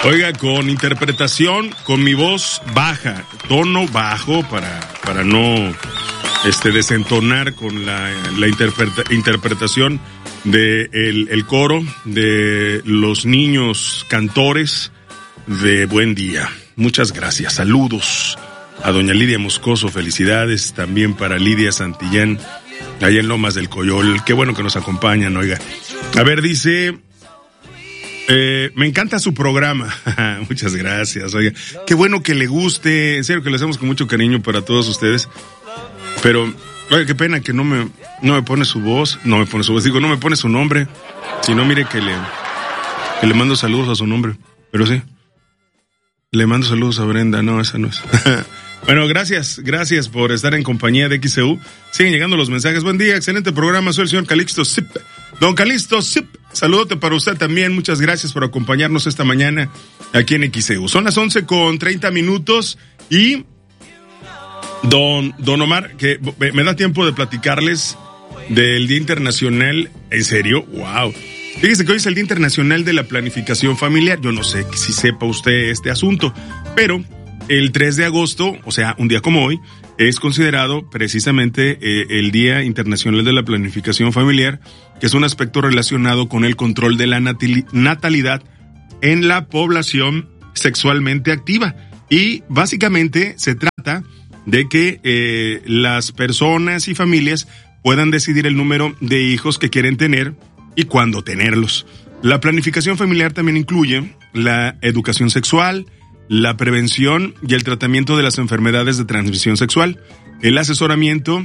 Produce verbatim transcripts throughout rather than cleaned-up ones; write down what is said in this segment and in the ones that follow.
Oiga, con interpretación, con mi voz baja, tono bajo para, para no este, desentonar con la, la interpreta, interpretación de el, el coro de los niños cantores de Buen Día. Muchas gracias, saludos a doña Lidia Moscoso, felicidades también para Lidia Santillán, allá en Lomas del Coyol, qué bueno que nos acompañan, oiga. A ver, dice... Eh, me encanta su programa. Muchas gracias, oiga. Qué bueno que le guste. En serio que lo hacemos con mucho cariño para todos ustedes. Pero, oiga, qué pena que no me, no me pone su voz. No me pone su voz. Digo, no me pone su nombre. Si no, mire que le, que le mando saludos a su nombre. Pero sí. Le mando saludos a Brenda. No, esa no es. Bueno, gracias. Gracias por estar en compañía de X C U. Siguen llegando los mensajes. Buen día, excelente programa. Soy el señor Calixto Zip. Don Calixto Zip. Saludote para usted también, muchas gracias por acompañarnos esta mañana aquí en X C U. Son las once con treinta minutos y don, don Omar, que me da tiempo de platicarles del Día Internacional, ¿en serio? ¡Wow! Fíjese que hoy es el Día Internacional de la Planificación Familiar, yo no sé si sepa usted este asunto, pero el tres de agosto, o sea, un día como hoy, es considerado precisamente eh, el Día Internacional de la Planificación Familiar, que es un aspecto relacionado con el control de la natalidad en la población sexualmente activa. Y básicamente se trata de que eh, las personas y familias puedan decidir el número de hijos que quieren tener y cuándo tenerlos. La planificación familiar también incluye la educación sexual, la prevención y el tratamiento de las enfermedades de transmisión sexual, el asesoramiento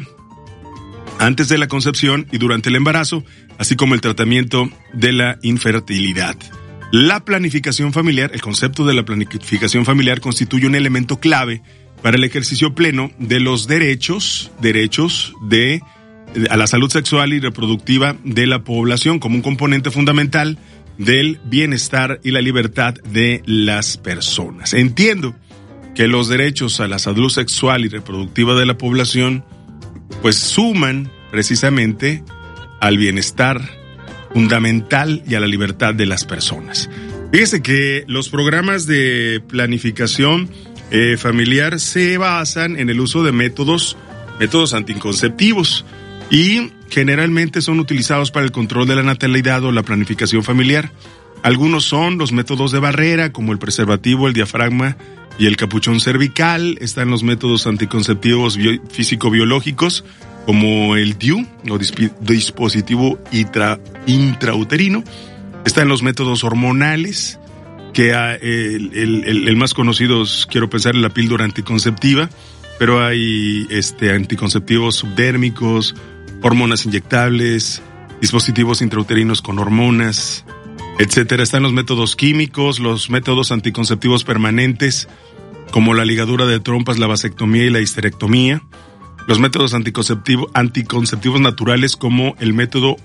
antes de la concepción y durante el embarazo, así como el tratamiento de la infertilidad. La planificación familiar, el concepto de la planificación familiar constituye un elemento clave para el ejercicio pleno de los derechos, derechos de, a la salud sexual y reproductiva de la población como un componente fundamental del bienestar y la libertad de las personas. Entiendo que los derechos a la salud sexual y reproductiva de la población pues suman precisamente al bienestar fundamental y a la libertad de las personas. Fíjese que los programas de planificación eh, familiar se basan en el uso de métodos, métodos anticonceptivos y generalmente son utilizados para el control de la natalidad o la planificación familiar. Algunos son los métodos de barrera, como el preservativo, el diafragma y el capuchón cervical. Están los métodos anticonceptivos bio- físico-biológicos, como el D I U, o disp- dispositivo intra- intrauterino. Están los métodos hormonales, que uh, el, el, el, el más conocido es, quiero pensar, en la píldora anticonceptiva, pero hay este anticonceptivos subdérmicos, hormonas inyectables, dispositivos intrauterinos con hormonas, etcétera. Están los métodos químicos, los métodos anticonceptivos permanentes, como la ligadura de trompas, la vasectomía y la histerectomía. Los métodos anticonceptivos, anticonceptivos naturales, como el método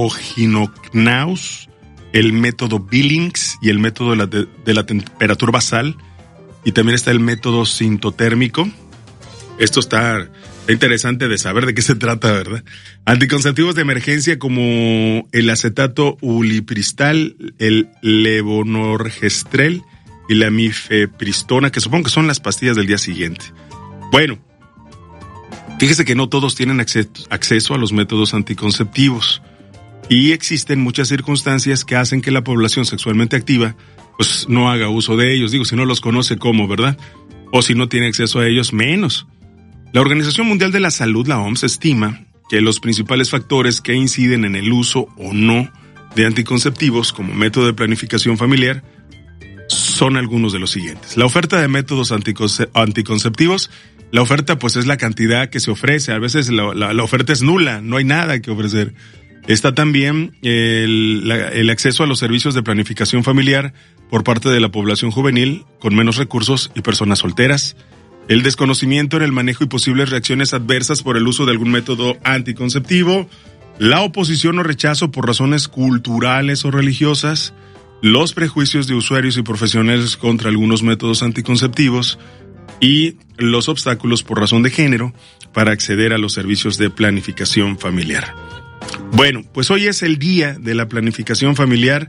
Oginocnaus, el método Billings y el método de la, de, de la temperatura basal. Y también está el método sintotérmico. Esto está... Es interesante de saber de qué se trata, ¿verdad? Anticonceptivos de emergencia como el acetato ulipristal, el levonorgestrel y la mifepristona, que supongo que son las pastillas del día siguiente. Bueno, fíjese que no todos tienen acceso a los métodos anticonceptivos y existen muchas circunstancias que hacen que la población sexualmente activa pues no haga uso de ellos. Digo, si no los conoce, ¿cómo, verdad? O si no tiene acceso a ellos, menos. La Organización Mundial de la Salud, la O M S, estima que los principales factores que inciden en el uso o no de anticonceptivos como método de planificación familiar son algunos de los siguientes. La oferta de métodos anticonce- anticonceptivos, la oferta pues es la cantidad que se ofrece, a veces la, la, la oferta es nula, no hay nada que ofrecer. Está también el, la, el acceso a los servicios de planificación familiar por parte de la población juvenil con menos recursos y personas solteras. El desconocimiento en el manejo y posibles reacciones adversas por el uso de algún método anticonceptivo, la oposición o rechazo por razones culturales o religiosas, los prejuicios de usuarios y profesionales contra algunos métodos anticonceptivos y los obstáculos por razón de género para acceder a los servicios de planificación familiar. Bueno, pues hoy es el día de la planificación familiar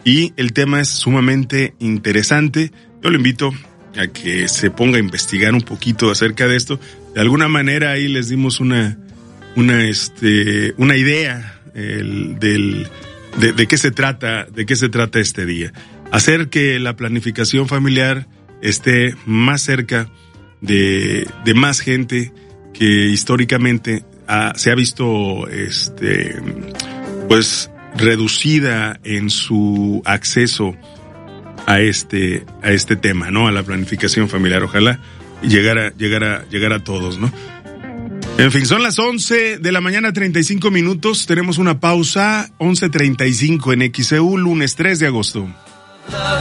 y el tema es sumamente interesante. Yo lo invito a que se ponga a investigar un poquito acerca de esto. De alguna manera ahí les dimos una, una, este, una idea el, del, de, de qué se trata, de qué se trata este día. Hacer que la planificación familiar esté más cerca de, de más gente que históricamente ha, se ha visto, este, pues, reducida en su acceso a este, a este tema, ¿no? A la planificación familiar. Ojalá llegara, llegara, llegara a todos, ¿no? En fin, son las once de la mañana, treinta y cinco minutos. Tenemos una pausa, once treinta y cinco en X E U, lunes tres de agosto.